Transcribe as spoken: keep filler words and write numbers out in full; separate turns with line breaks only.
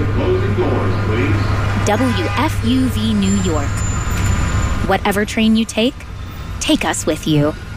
the closing doors, please.
W F U V New York. Whatever train you take, take us with you.